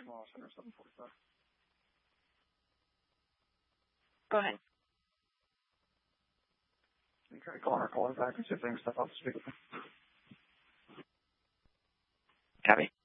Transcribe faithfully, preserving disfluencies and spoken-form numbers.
Mall Center, seven forty-five. Go ahead. You try calling her, call her back and see if they can step off the speaker. Copy.